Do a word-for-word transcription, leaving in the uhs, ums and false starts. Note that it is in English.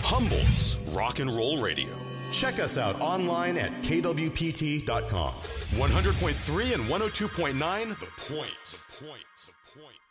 Humboldt's Rock and Roll Radio. Check us out online at K W P T dot com. one hundred point three and one oh two point nine, The Point. The Point. The Point.